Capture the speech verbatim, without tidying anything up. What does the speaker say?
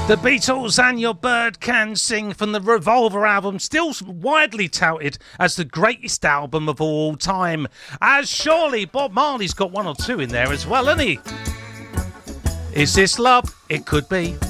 The Beatles and Your Bird Can Sing from the Revolver album, still widely touted as the greatest album of all time. As surely Bob Marley's got one or two in there as well, hasn't he? Is this love? It could be.